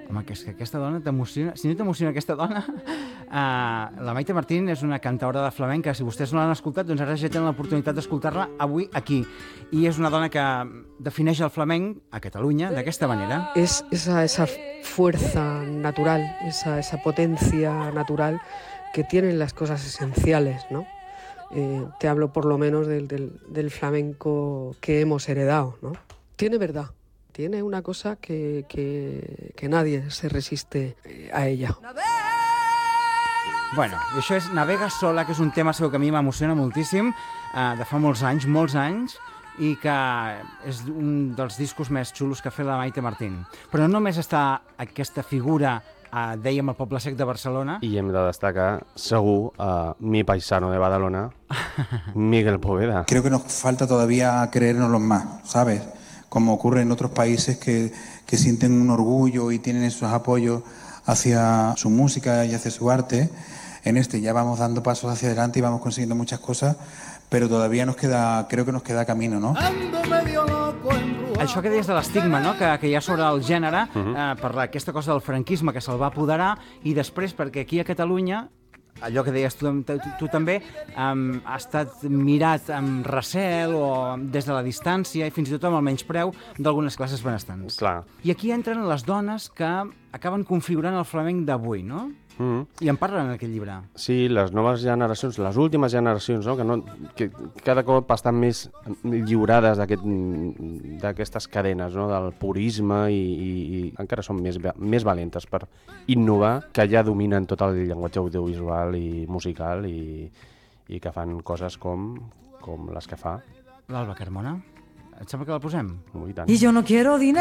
Home, que és que aquesta dona t'emociona. Si no t'emociona aquesta dona, la Maite Martín és una cantaora de flamenca. Si vostès no l'han escoltat, doncs ara ja tenen l'oportunitat d'escoltar-la avui aquí. I és una dona que defineix el flamenc a Catalunya d'aquesta manera. Es esa fuerza natural, esa potencia natural que tienen las cosas esenciales, ¿no? Te hablo por lo menos del flamenco que hemos heredado, ¿no? Tiene verdad. Tiene una cosa que nadie se resiste a ella. Bueno, i això és Navega sola, que és un tema seu que a mi m'emociona moltíssim, de fa molts anys, i que és un dels discos més xulos que ha fet la Maite Martín. Però no només està aquesta figura, dèiem, al Poble Sec de Barcelona. I hem de destacar, segur, mi paisano de Badalona, Miguel Poveda. Creo que nos falta todavía creérnoslo más, ¿sabes? Como ocurre en otros países que sienten un orgullo y tienen esos apoyos hacia su música y hacia su arte. En este ya vamos dando pasos hacia adelante y vamos consiguiendo muchas cosas, pero todavía creo que nos queda camino, ¿no? Això que deies de l'estigma, no? que hi ha sobre el gènere, per aquesta cosa del franquisme que se'l va apoderar, i després perquè aquí a Catalunya, allò que deies tu també, ha estat mirat amb recel o des de la distància i fins i tot amb el menyspreu d'algunes classes benestants. Clar. I aquí entren les dones que acaben configurant el flamenc d'avui, no? I en parlen en aquest llibre. Sí, les noves generacions, les últimes generacions, no? que cada cop estan més lliurades d'aquestes cadenes, no? Del purisme i encara són més valentes per innovar, que ja dominen tot el llenguatge audiovisual i musical i que fan coses com les que fa. L'Alba Carmona. Et sembla que la posem? I tant. Y yo no quiero dinero.